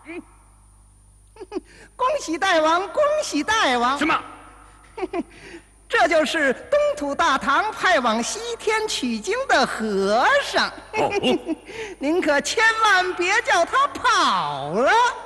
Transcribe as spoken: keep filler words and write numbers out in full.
嗯， 恭喜大王，恭喜大王！ 什么？ 这就是东土大唐派往西天取经的和尚。 哦， 您可千万别叫他跑了。